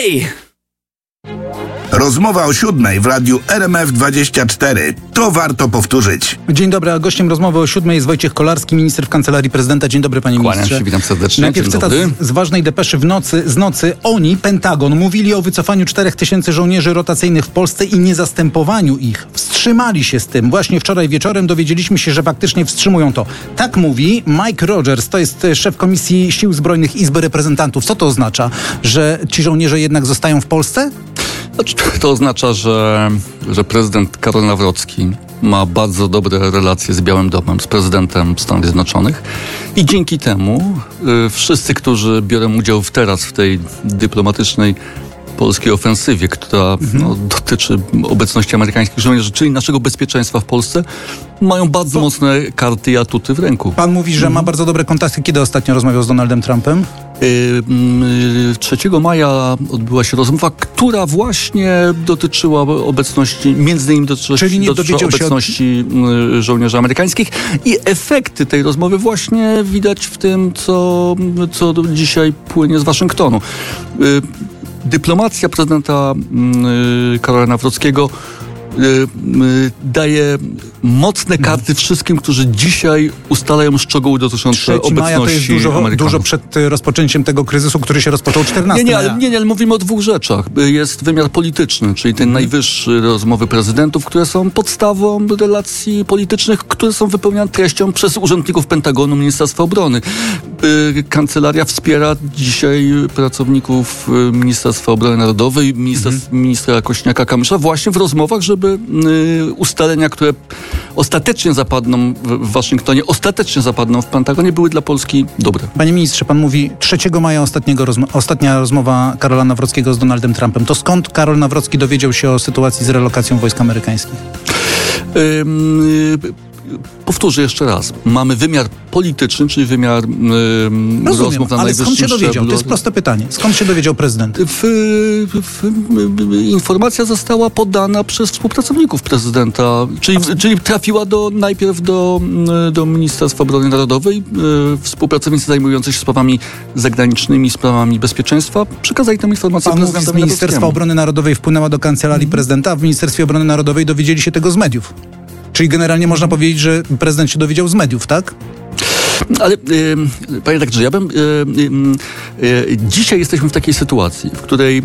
Hej! Rozmowa o 7:00 w radiu RMF24. To warto powtórzyć. Dzień dobry, a gościem rozmowy o 7:00 jest Wojciech Kolarski, minister w Kancelarii Prezydenta. Dzień dobry, panie ministrze. Kłaniam się, witam serdecznie. Najpierw cytat z ważnej depeszy z nocy. Oni, Pentagon, mówili o wycofaniu 4000 żołnierzy rotacyjnych w Polsce i niezastępowaniu ich. Wstrzymali się z tym. Właśnie wczoraj wieczorem dowiedzieliśmy się, że faktycznie wstrzymują to. Tak mówi Mike Rogers, to jest szef Komisji Sił Zbrojnych Izby Reprezentantów. Co to oznacza? Że ci żołnierze jednak zostają w Polsce? To oznacza, że prezydent Karol Nawrocki ma bardzo dobre relacje z Białym Domem, z prezydentem Stanów Zjednoczonych i dzięki temu wszyscy, którzy biorą udział teraz w tej dyplomatycznej polskiej ofensywie, która dotyczy obecności amerykańskich żołnierzy, czyli naszego bezpieczeństwa w Polsce, mają bardzo mocne karty i atuty w ręku. Pan mówi, że ma bardzo dobre kontakty. Kiedy ostatnio rozmawiał z Donaldem Trumpem? 3 maja odbyła się rozmowa, która właśnie dotyczyła obecności, między innymi dotyczyła obecności żołnierzy amerykańskich i efekty tej rozmowy właśnie widać w tym, co dzisiaj płynie z Waszyngtonu. Dyplomacja prezydenta Karola Nawrockiego daje mocne karty wszystkim, którzy dzisiaj ustalają szczegóły dotyczące obecności to jest dużo przed rozpoczęciem tego kryzysu, który się rozpoczął 14 maja. Nie, ale mówimy o dwóch rzeczach. Jest wymiar polityczny, czyli ten najwyższy rozmowy prezydentów, które są podstawą relacji politycznych, które są wypełniane treścią przez urzędników Pentagonu, Ministerstwa Obrony. Kancelaria wspiera dzisiaj pracowników Ministerstwa Obrony Narodowej, ministra Kośniaka-Kamysza właśnie w rozmowach, żeby ustalenia, które ostatecznie zapadną w Waszyngtonie, ostatecznie zapadną w Pentagonie, były dla Polski dobre. Panie ministrze, pan mówi 3 maja ostatnia rozmowa Karola Nawrockiego z Donaldem Trumpem. To skąd Karol Nawrocki dowiedział się o sytuacji z relokacją wojsk amerykańskich? Powtórzę jeszcze raz. Mamy wymiar polityczny, czyli wymiar rozmów na ale skąd się dowiedział? szczeblu. To jest proste pytanie. Skąd się dowiedział prezydent? Informacja została podana przez współpracowników prezydenta, czyli trafiła najpierw do Ministerstwa Obrony Narodowej. Współpracownicy zajmujący się sprawami zagranicznymi, sprawami bezpieczeństwa przekazali tę informację prezydentowi. Z Ministerstwa Obrony Narodowej wpłynęła do Kancelarii Prezydenta, a w Ministerstwie Obrony Narodowej dowiedzieli się tego z mediów. Czyli generalnie można powiedzieć, że prezydent się dowiedział z mediów, tak? Ale, panie redaktorze, dzisiaj jesteśmy w takiej sytuacji, w której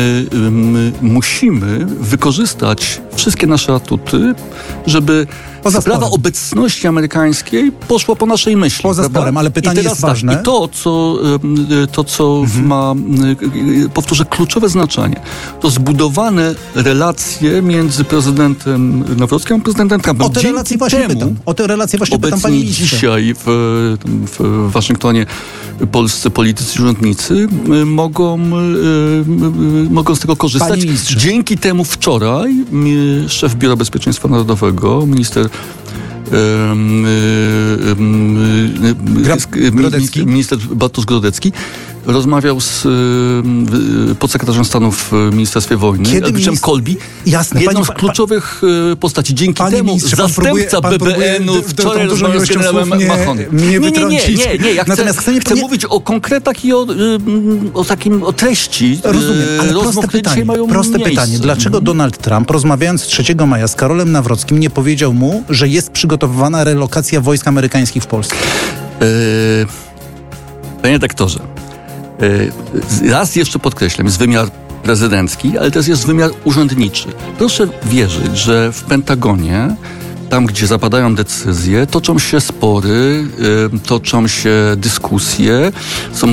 musimy wykorzystać wszystkie nasze atuty, żeby sprawa obecności amerykańskiej poszła po naszej myśli. Poza sporem, ale pytanie jest ważne. I to, co ma, powtórzę, kluczowe znaczenie, to zbudowane relacje między prezydentem Nawrockim a prezydentem Trumpem. O te relacje właśnie pytam, panie ministrze. Dzisiaj w Waszyngtonie polscy politycy i urzędnicy mogą z tego korzystać. Dzięki temu wczoraj szef Biura Bezpieczeństwa Narodowego, minister Bartosz Grodecki rozmawiał z podsekretarzem stanu w Ministerstwie Wojny, Elbicem Kolbi. Jasne, jedną z kluczowych postaci. Dzięki temu zastępca BBN-u wczoraj rozmawiał z generałem Machonem. Nie. Ja chcę mówić o konkretach i o treści. Rozumiem, ale proste pytanie. Dlaczego Donald Trump, rozmawiając 3 maja z Karolem Nawrockim, nie powiedział mu, że jest przygotowywana relokacja wojsk amerykańskich w Polsce? Panie redaktorze, raz jeszcze podkreślam, jest wymiar prezydencki, ale też jest wymiar urzędniczy. Proszę wierzyć, że w Pentagonie, tam gdzie zapadają decyzje, toczą się spory, toczą się dyskusje, są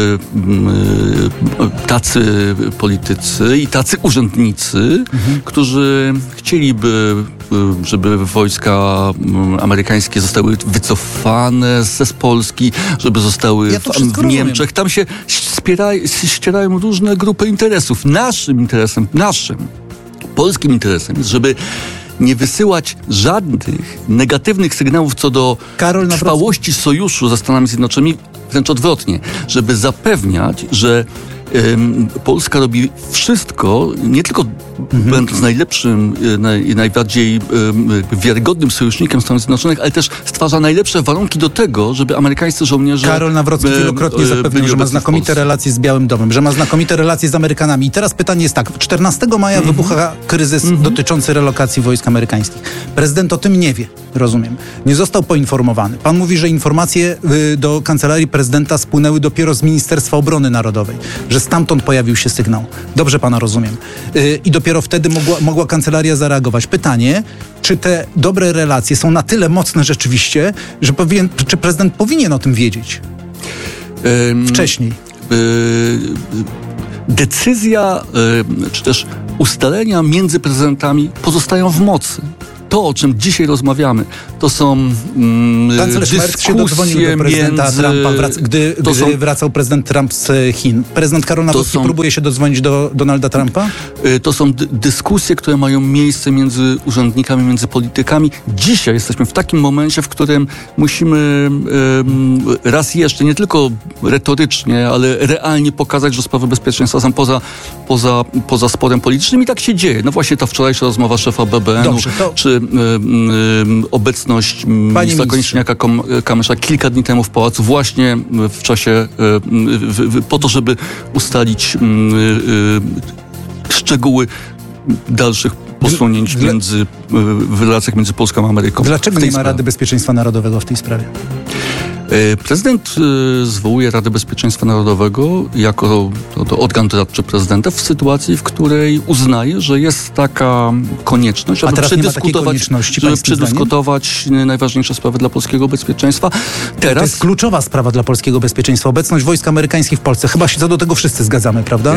tacy politycy i tacy urzędnicy, którzy chcieliby, żeby wojska amerykańskie zostały wycofane z Polski, żeby zostały w Niemczech. Tam się ścierają różne grupy interesów. Naszym polskim interesem jest, żeby nie wysyłać żadnych negatywnych sygnałów co do trwałości sojuszu ze Stanami Zjednoczonymi, wręcz odwrotnie, żeby zapewniać, że Polska robi wszystko, nie tylko będąc najlepszym i najbardziej wiarygodnym sojusznikiem Stanów Zjednoczonych, ale też stwarza najlepsze warunki do tego, żeby amerykańscy żołnierze Karol Nawrocki wielokrotnie zapewniał, że ma znakomite relacje z Białym Domem, że ma znakomite relacje z Amerykanami. I teraz pytanie jest tak. 14 maja wybucha kryzys dotyczący relokacji wojsk amerykańskich. Prezydent o tym nie wie, rozumiem. Nie został poinformowany. Pan mówi, że informacje do kancelarii prezydenta spłynęły dopiero z Ministerstwa Obrony Narodowej, że stamtąd pojawił się sygnał. Dobrze pana rozumiem. I dopiero wtedy mogła kancelaria zareagować. Pytanie, czy te dobre relacje są na tyle mocne rzeczywiście, że czy prezydent powinien o tym wiedzieć wcześniej? Decyzja, czy też ustalenia między prezydentami pozostają w mocy. To, o czym dzisiaj rozmawiamy, to są Kanclerz Merz się dodzwonił do prezydenta Trumpa, gdy wracał prezydent Trump z Chin. Prezydent Karol Nawrocki próbuje się dodzwonić do Donalda Trumpa? To są dyskusje, które mają miejsce między urzędnikami, między politykami. Dzisiaj jesteśmy w takim momencie, w którym musimy raz jeszcze, nie tylko retorycznie, ale realnie pokazać, że sprawy bezpieczeństwa są poza sporem politycznym i tak się dzieje. No właśnie ta wczorajsza rozmowa szefa BBN-u, czy obecność ministra Konieczniaka-Kamysza kilka dni temu w pałacu właśnie w czasie po to, żeby ustalić szczegóły dalszych posunięć w relacjach między Polską a Ameryką. Dlaczego nie ma Rady Bezpieczeństwa Narodowego w tej sprawie? Prezydent zwołuje Radę Bezpieczeństwa Narodowego jako to organ doradczy prezydenta w sytuacji, w której uznaje, że jest taka konieczność, aby przedyskutować najważniejsze sprawy dla polskiego bezpieczeństwa. Teraz... To jest kluczowa sprawa dla polskiego bezpieczeństwa. Obecność wojsk amerykańskich w Polsce. Chyba się co do tego wszyscy zgadzamy, prawda?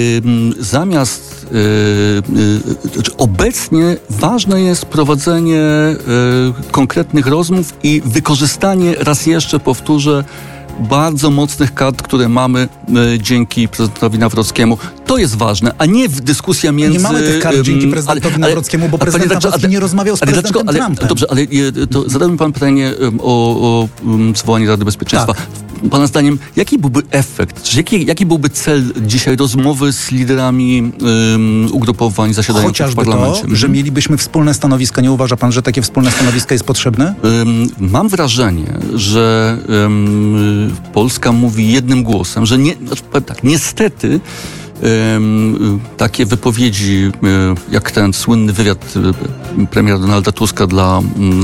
Obecnie ważne jest prowadzenie konkretnych rozmów i wykorzystanie, raz jeszcze powtórzę, bardzo mocnych kart, które mamy dzięki prezydentowi Nawrockiemu. To jest ważne, a nie dyskusja między... Nie mamy tych kart dzięki prezydentowi Nawrockiemu, bo prezydent Nawrocki nie rozmawiał z prezydentem Trumpem. Dobrze, ale zadał mi pan pytanie o zwołanie Rady Bezpieczeństwa. Tak. Pana zdaniem, jaki byłby efekt, czy jaki byłby cel dzisiaj rozmowy z liderami ugrupowań zasiadających w parlamencie? Chociażby to, że mielibyśmy wspólne stanowiska. Nie uważa pan, że takie wspólne stanowisko jest potrzebne? Mam wrażenie, że Polska mówi jednym głosem, że niestety takie wypowiedzi, jak ten słynny wywiad premiera Donalda Tuska dla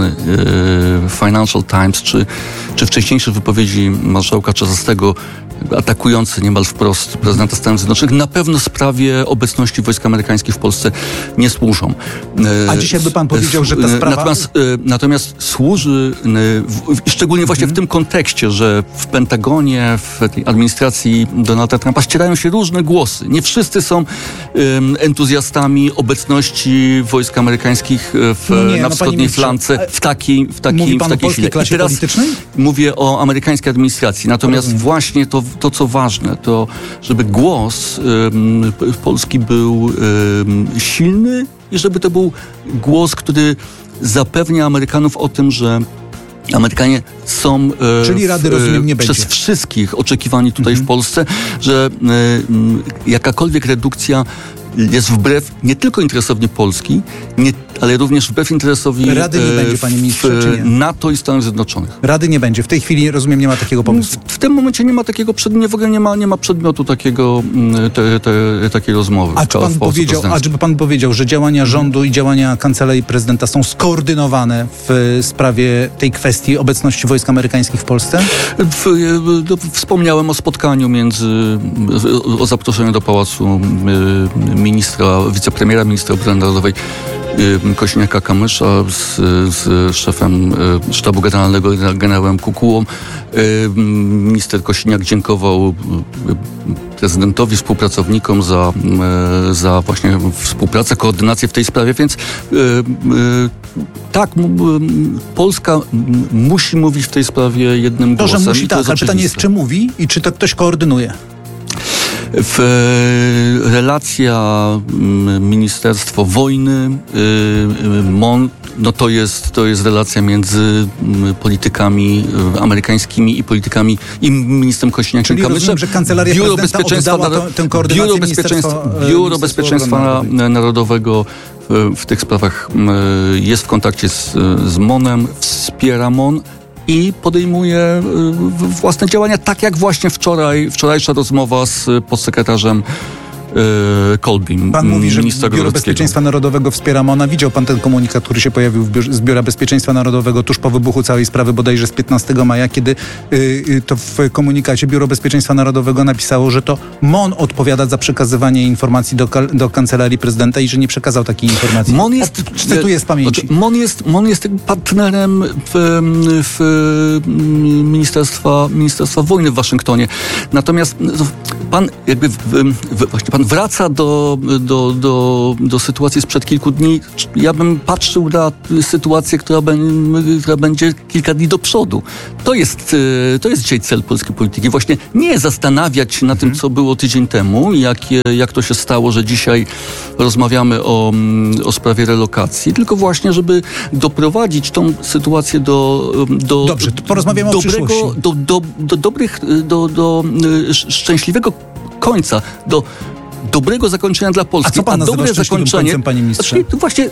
Financial Times, czy wcześniejsze wypowiedzi marszałka Czarzastego atakujące niemal wprost prezydenta Stanów Zjednoczonych, na pewno sprawie obecności wojsk amerykańskich w Polsce nie służą. A dzisiaj by pan powiedział, że ta sprawa... Natomiast służy, szczególnie właśnie w tym kontekście, że w Pentagonie, w tej administracji Donalda Trumpa ścierają się różne głosy. Nie wszyscy są entuzjastami obecności wojsk amerykańskich na wschodniej flance w takiej chwili. Klasie politycznej? Mówię o amerykańskiej administracji. Natomiast właśnie to, co ważne, to żeby głos Polski był silny i żeby to był głos, który zapewnia Amerykanów o tym, że Amerykanie są czyli Rady, rozumiem, nie przez będzie. Wszystkich oczekiwani tutaj w Polsce, że jakakolwiek redukcja jest wbrew nie tylko interesowi Polski, ale również wbrew interesowi Rady nie będzie, panie ministrze, czy nie? NATO i Stanów Zjednoczonych. Rady nie będzie. W tej chwili, rozumiem, nie ma takiego pomysłu. W tym momencie nie ma takiego w ogóle nie ma przedmiotu takiej rozmowy. A czy pan powiedział, że działania rządu i działania kancelarii prezydenta są skoordynowane w sprawie tej kwestii obecności wojsk amerykańskich w Polsce? Wspomniałem o spotkaniu o zaproszeniu do pałacu wicepremiera, ministra obrony narodowej Kosiniaka-Kamysza z szefem sztabu generalnego, generałem Kukułą. Minister Kosiniak dziękował prezydentowi, współpracownikom za właśnie współpracę, koordynację w tej sprawie, więc tak, Polska musi mówić w tej sprawie jednym głosem. To, że musi, tak, ale pytanie jest, czy mówi i czy to ktoś koordynuje? Relacja Ministerstwo Wojny, MON, no to jest relacja między politykami amerykańskimi i politykami i ministrem Kośniakiem-Kamyszem. Czyli rozumiem, że Kancelaria Prezydenta oddała tę koordynację Biuro Bezpieczeństwa Narodowego w tych sprawach jest w kontakcie z MON-em, wspiera MON i podejmuje własne działania, tak jak właśnie wczorajsza rozmowa z podsekretarzem Kolbim. Pan mówi, że ministra Biuro Bezpieczeństwa Narodowego wspiera MON-a. Widział pan ten komunikat, który się pojawił z Biura Bezpieczeństwa Narodowego tuż po wybuchu całej sprawy, bodajże z 15 maja, kiedy to w komunikacie Biuro Bezpieczeństwa Narodowego napisało, że to MON odpowiada za przekazywanie informacji do Kancelarii Prezydenta i że nie przekazał takiej informacji. MON jest, cytuję z pamięci. MON jest partnerem Ministerstwa Wojny w Waszyngtonie. Natomiast pan jakby właśnie pan wraca do sytuacji sprzed kilku dni. Ja bym patrzył na sytuację, która będzie kilka dni do przodu. To jest dzisiaj cel polskiej polityki. Właśnie nie zastanawiać się na tym, co było tydzień temu, jak to się stało, że dzisiaj rozmawiamy o sprawie relokacji, tylko właśnie, żeby doprowadzić tą sytuację do Dobrze, to porozmawiamy o przyszłości. do szczęśliwego końca, do dobrego zakończenia dla Polski. A co pan nazywa szczęśliwym końcem, panie ministrze? Właśnie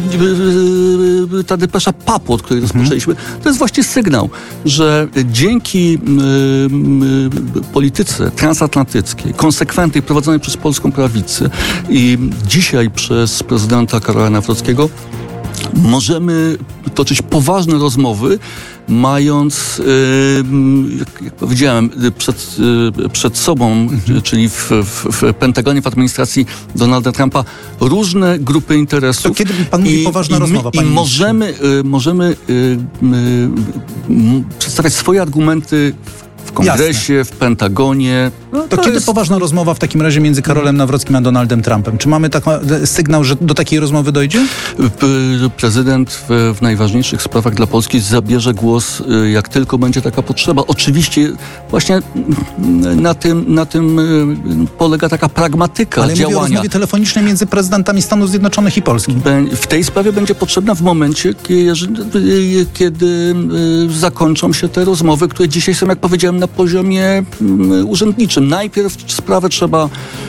ta depesza PAP-u, od której rozpoczęliśmy, to jest właśnie sygnał, że dzięki polityce transatlantyckiej, konsekwentnej, prowadzonej przez polską prawicę i dzisiaj przez prezydenta Karola Nawrockiego, możemy toczyć poważne rozmowy, mając, jak powiedziałem, przed sobą, czyli w Pentagonie, w administracji Donalda Trumpa, różne grupy interesów. To kiedy pan mówi poważna rozmowa, panie ministrze? możemy przedstawiać swoje argumenty w Kongresie, jasne, w Pentagonie. No, to kiedy poważna rozmowa w takim razie między Karolem Nawrockim a Donaldem Trumpem? Czy mamy sygnał, że do takiej rozmowy dojdzie? Prezydent w najważniejszych sprawach dla Polski zabierze głos, jak tylko będzie taka potrzeba. Oczywiście właśnie na tym polega taka pragmatyka działania. Ale mówię o rozmowie telefonicznej między prezydentami Stanów Zjednoczonych i Polski. W tej sprawie będzie potrzebna w momencie, kiedy zakończą się te rozmowy, które dzisiaj są, jak powiedziałem, na poziomie urzędniczym. Najpierw sprawę trzeba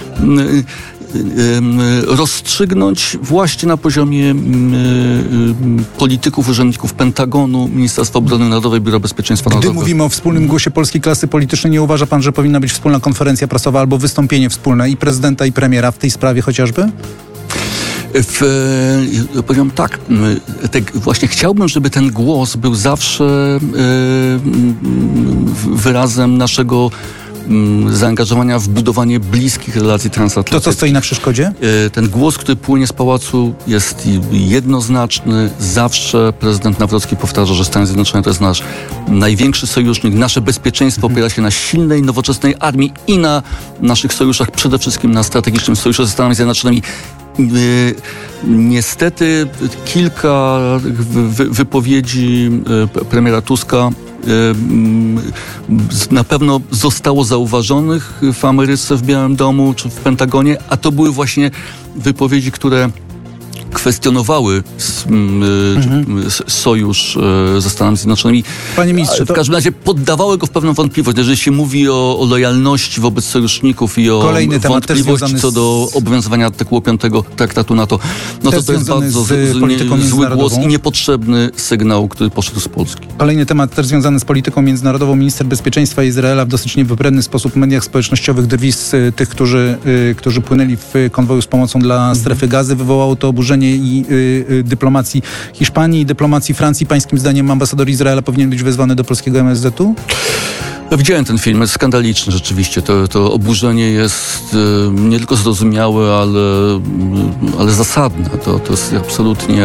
rozstrzygnąć właśnie na poziomie polityków, urzędników Pentagonu, Ministerstwa Obrony Narodowej, Biura Bezpieczeństwa Narodowego. Gdy mówimy o wspólnym głosie polskiej klasy politycznej, nie uważa pan, że powinna być wspólna konferencja prasowa albo wystąpienie wspólne i prezydenta, i premiera w tej sprawie chociażby? Powiem tak, właśnie chciałbym, żeby ten głos był zawsze wyrazem naszego zaangażowania w budowanie bliskich relacji transatlantyckich. To co stoi na przeszkodzie? Ten głos, który płynie z pałacu, jest jednoznaczny. Zawsze prezydent Nawrocki powtarza, że Stany Zjednoczone to jest nasz największy sojusznik. Nasze bezpieczeństwo opiera się na silnej, nowoczesnej armii i na naszych sojuszach, przede wszystkim na strategicznym sojuszu ze Stanami Zjednoczonymi. Niestety kilka wypowiedzi premiera Tuska na pewno zostało zauważonych w Ameryce, w Białym Domu czy w Pentagonie, a to były właśnie wypowiedzi, które kwestionowały sojusz ze Stanami Zjednoczonymi. Panie ministrze, w każdym razie poddawały go w pewną wątpliwość. Jeżeli się mówi o lojalności wobec sojuszników i o wątpliwości co do obowiązywania artykułu 5 traktatu NATO, no to jest bardzo zły głos i niepotrzebny sygnał, który poszedł z Polski. Kolejny temat też związany z polityką międzynarodową. Minister bezpieczeństwa Izraela w dosyć niewybredny sposób w mediach społecznościowych drwi z tych, którzy płynęli w konwoju z pomocą dla strefy Gazy. Wywołało to oburzenie i dyplomacji Hiszpanii i dyplomacji Francji. Pańskim zdaniem ambasador Izraela powinien być wezwany do polskiego MSZ-u? Widziałem ten film, jest skandaliczny rzeczywiście. To oburzenie jest nie tylko zrozumiałe, ale zasadne. To jest absolutnie...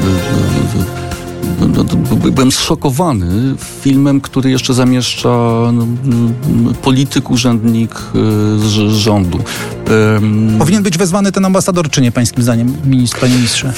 Byłem zszokowany filmem, który jeszcze zamieszcza polityk, urzędnik z rządu. Powinien być wezwany ten ambasador, czy nie, pańskim zdaniem, panie ministrze?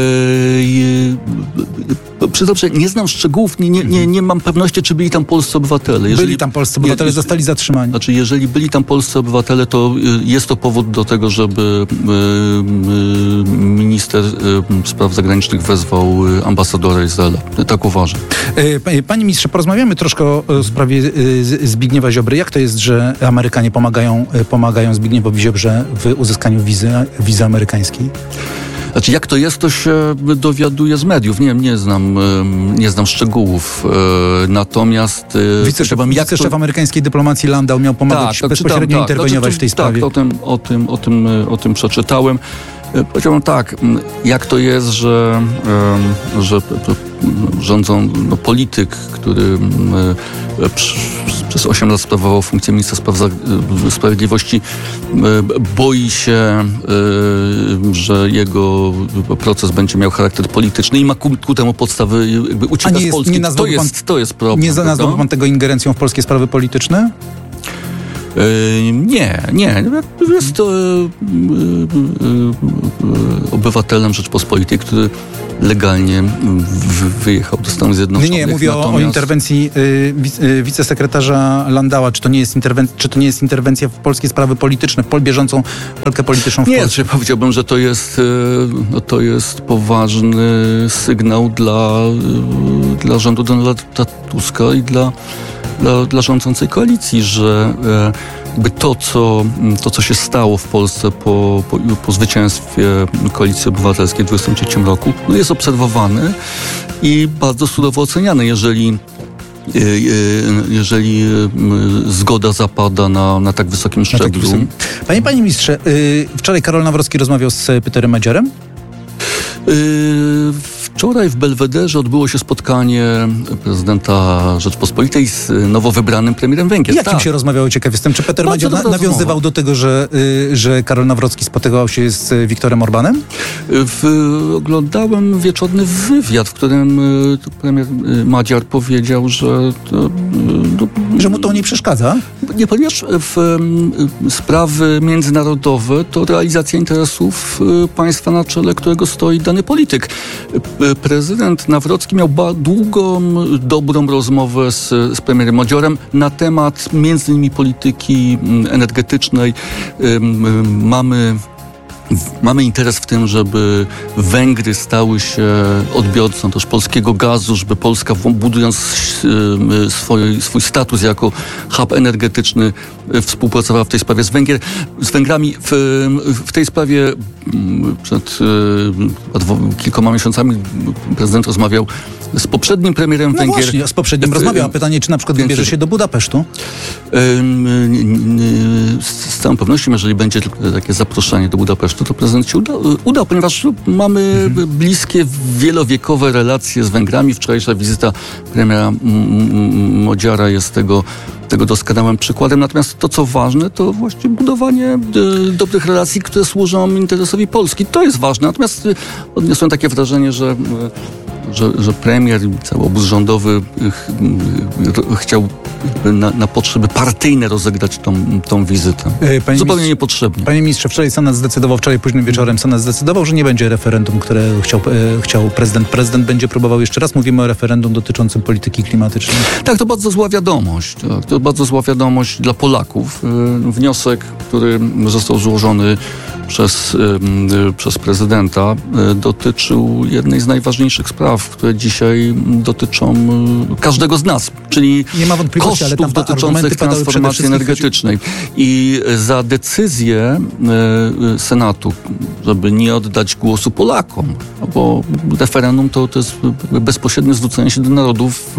Przyznam się, nie znam szczegółów, nie mam pewności, czy byli tam polscy obywatele. Byli tam polscy obywatele, zostali zatrzymani. Znaczy, jeżeli byli tam polscy obywatele, to jest to powód do tego, żeby minister spraw zagranicznych wezwał ambasadora Izraela. Tak uważam. Panie ministrze, porozmawiamy troszkę o sprawie Zbigniewa Ziobry. Jak to jest, że Amerykanie pomagają Zbigniewowi Ziobrze w uzyskaniu wizy amerykańskiej? Znaczy, jak to jest, to się dowiaduję z mediów. Nie znam szczegółów. Natomiast... Wiceszef amerykańskiej dyplomacji Landau miał pomagać bezpośrednio interweniować w tej sprawie. Tak, o tym przeczytałem. Powiedziałbym tak, jak to jest, że rządzą polityk, który przez 8 lat sprawował funkcję ministra sprawiedliwości, boi się, że jego proces będzie miał charakter polityczny i ma ku temu podstawy, jakby ucieka z Polski. To jest problem. Nie nazwałby pan tego ingerencją w polskie sprawy polityczne? Nie. Jest to obywatelem Rzeczpospolitej, który legalnie wyjechał do Stanów Zjednoczonych. Nie, mówię o interwencji wicesekretarza Landaua. Czy to nie jest interwencja w polskie sprawy polityczne, bieżącą walkę polityczną w Polsce? Nie, powiedziałbym, że to jest poważny sygnał dla rządu Donalda Tuska i dla rządzącej koalicji, że jakby to, co się stało w Polsce po zwycięstwie Koalicji Obywatelskiej w 2023 roku, jest obserwowane i bardzo surowo oceniane, jeżeli zgoda zapada na tak wysokim szczeblu. Panie ministrze, wczoraj Karol Nawrocki rozmawiał z Peterem Madziarem? Wczoraj w Belwederze odbyło się spotkanie prezydenta Rzeczpospolitej z nowo wybranym premierem Węgier. Jakim się rozmawiało? Ciekaw jestem. Czy Peter Madziar nawiązywał do tego, że Karol Nawrocki spotykał się z Viktorem Orbanem? Oglądałem wieczorny wywiad, w którym premier Madziar powiedział, że mu to nie przeszkadza? Nie, ponieważ sprawy międzynarodowe to realizacja interesów państwa, na czele którego stoi dany polityk. Prezydent Nawrocki miał długą, dobrą rozmowę z premierem Madziarem na temat między innymi polityki energetycznej. Mamy interes w tym, żeby Węgry stały się odbiorcą też polskiego gazu, żeby Polska, budując swój status jako hub energetyczny, współpracowała w tej sprawie z Węgrami. W tej sprawie przed kilkoma miesiącami prezydent rozmawiał z poprzednim premierem Węgier. Właśnie, z poprzednim rozmawiał. A pytanie, czy na przykład wybierze się do Budapesztu? Z całą pewnością, jeżeli będzie takie zaproszenie do Budapesztu, to prezydent się uda, ponieważ mamy bliskie, wielowiekowe relacje z Węgrami. Wczorajsza wizyta premiera Madziara jest tego doskonałym przykładem. Natomiast to, co ważne, to właśnie budowanie dobrych relacji, które służą interesowi Polski. To jest ważne. Natomiast odniosłem takie wrażenie, że premier i cały obóz rządowy chciał na potrzeby partyjne rozegrać tą wizytę. Zupełnie niepotrzebnie. Panie ministrze, wczoraj późnym wieczorem Senat zdecydował, że nie będzie referendum, które chciał prezydent. Prezydent będzie próbował jeszcze raz. Mówimy o referendum dotyczącym polityki klimatycznej. Tak, to bardzo zła wiadomość. To bardzo zła wiadomość dla Polaków. Wniosek, który został złożony przez prezydenta, dotyczył jednej z najważniejszych spraw, które dzisiaj dotyczą każdego z nas, czyli kosztów dotyczących transformacji energetycznej. I za decyzję Senatu, żeby nie oddać głosu Polakom, bo referendum to jest bezpośrednie zwrócenie się do narodów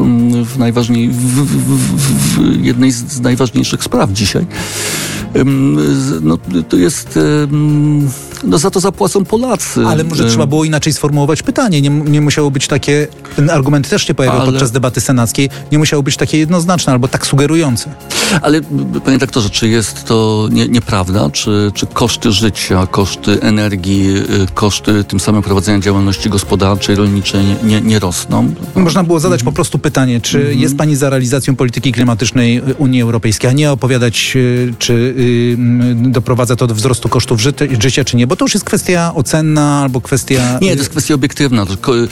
w jednej z najważniejszych spraw dzisiaj. To jest... za to zapłacą Polacy. Ale może trzeba było inaczej sformułować pytanie. Nie musiało być takie... Ten argument też się pojawił podczas debaty senackiej. Nie musiało być takie jednoznaczne albo tak sugerujące. Ale panie doktorze, czy jest to nieprawda? Czy koszty życia, koszty energii, koszty tym samym prowadzenia działalności gospodarczej, rolniczej nie rosną? Można było zadać po prostu pytanie, czy jest pani za realizacją polityki klimatycznej Unii Europejskiej, a nie opowiadać, czy doprowadza to do wzrostu kosztów życia, czy nie? Bo to już jest kwestia ocenna albo kwestia... Nie, to jest kwestia obiektywna.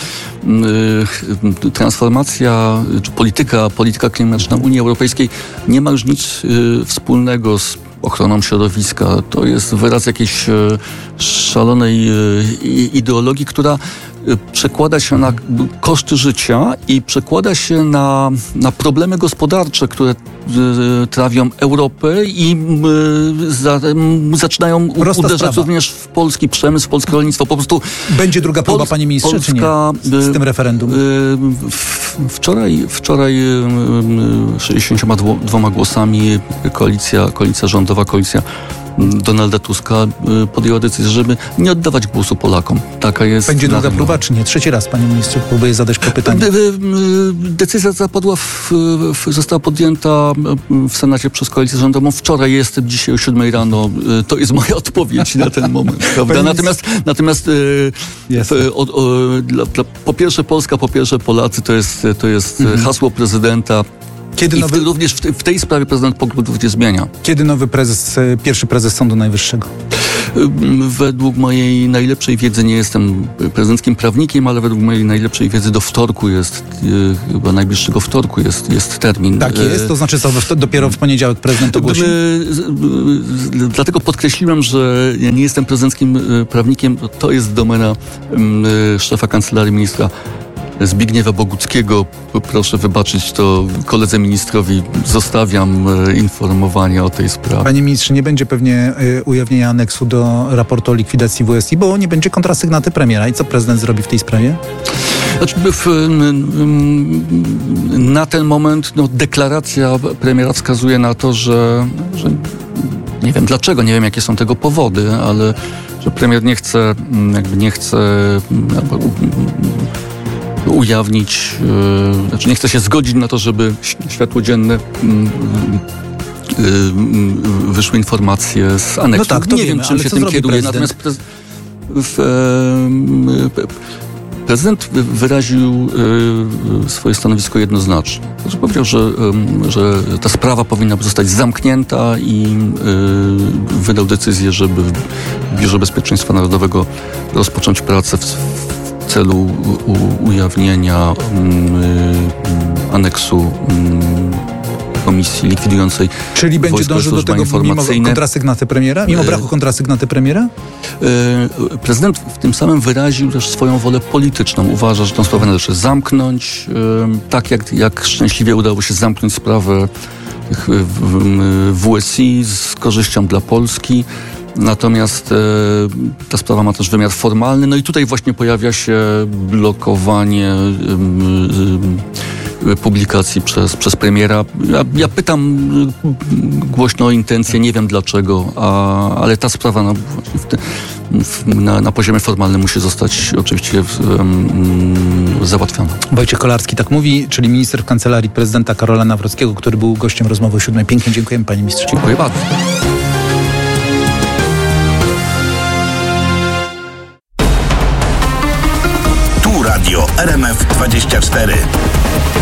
Transformacja, czy polityka klimatyczna Unii Europejskiej nie ma już nic wspólnego z ochroną środowiska. To jest wyraz jakiejś szalonej ideologii, która przekłada się na koszty życia i przekłada się na problemy gospodarcze, które trawią Europę i zaczynają uderzać również w polski przemysł, w polskie rolnictwo. Po prostu będzie druga próba, panie ministrze, czy nie? Z tym referendum? Wczoraj 62 głosami koalicja rządowa, koalicja Donalda Tuska podjęła decyzję, żeby nie oddawać głosu Polakom. Taka jest... Będzie druga próba, czy nie? Trzeci raz, panie ministrze, próbuję zadać to pytanie. Decyzja zapadła została podjęta w Senacie przez koalicję rządową. Wczoraj jestem, dzisiaj o 7 rano. To jest moja odpowiedź na ten moment. Prawda? Natomiast po pierwsze Polska, po pierwsze Polacy, to jest hasło prezydenta. Również w tej sprawie prezydent poglądów nie zmienia. Kiedy nowy pierwszy prezes Sądu Najwyższego? Według mojej najlepszej wiedzy, nie jestem prezydenckim prawnikiem, ale według mojej najlepszej wiedzy do wtorku jest, chyba najbliższego wtorku jest termin. Tak jest? To znaczy co, dopiero w poniedziałek prezydent ogłosi? Dlatego podkreśliłem, że ja nie jestem prezydenckim prawnikiem. To jest domena szefa Kancelarii Ministra Zbigniewa Boguckiego. Proszę wybaczyć to koledze ministrowi. Zostawiam informowanie o tej sprawie. Panie ministrze, nie będzie pewnie ujawnienia aneksu do raportu o likwidacji WSI, bo nie będzie kontrasygnaty premiera. I co prezydent zrobi w tej sprawie? Znaczy, na ten moment deklaracja premiera wskazuje na to, że nie wiem dlaczego, nie wiem jakie są tego powody, ale że premier nie chce ujawnić, znaczy nie chce się zgodzić na to, żeby światło dzienne wyszły informacje z aneksu. No tak, to nie wiemy, wiem, czym się tym kieruje. Natomiast prezydent wyraził swoje stanowisko jednoznacznie. Znaczy powiedział, że ta sprawa powinna zostać zamknięta i wydał decyzję, żeby w Biurze Bezpieczeństwa Narodowego rozpocząć pracę w celu ujawnienia aneksu komisji likwidującej. Czyli będzie dążył do tego mimo kontrasygnaty premiera? Mimo braku kontrasygnaty premiera? Prezydent w tym samym wyraził też swoją wolę polityczną. Uważa, że tę sprawę należy zamknąć. Tak jak szczęśliwie udało się zamknąć sprawę WSI z korzyścią dla Polski. Natomiast ta sprawa ma też wymiar formalny. No i tutaj właśnie pojawia się blokowanie publikacji przez premiera. Ja pytam głośno o intencje, nie wiem dlaczego, ale ta sprawa na poziomie formalnym musi zostać oczywiście załatwiona. Wojciech Kolarski tak mówi, czyli minister w Kancelarii Prezydenta Karola Nawrockiego, który był gościem rozmowy o 7. Pięknie dziękujemy, panie ministrze. Dziękuję bardzo. Tu Radio RMF 24.